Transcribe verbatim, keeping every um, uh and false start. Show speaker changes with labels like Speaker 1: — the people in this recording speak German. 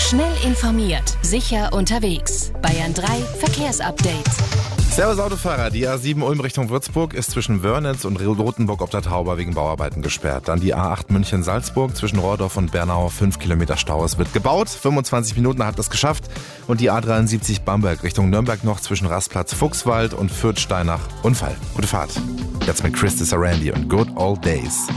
Speaker 1: Schnell informiert, sicher unterwegs. Bayern drei Verkehrsupdate.
Speaker 2: Servus Autofahrer, die A sieben Ulm Richtung Würzburg ist zwischen Wörnitz und Rothenburg ob der Tauber wegen Bauarbeiten gesperrt. Dann die A acht München-Salzburg zwischen Rohrdorf und Bernau, fünf Kilometer Stau. Es wird gebaut, fünfundzwanzig Minuten hat es geschafft. Und die A dreiundsiebzig Bamberg Richtung Nürnberg noch zwischen Rastplatz Fuchswald und Fürth-Steinach. Unfall. Gute Fahrt. Jetzt mit Chris Sarandi und Good Old Days.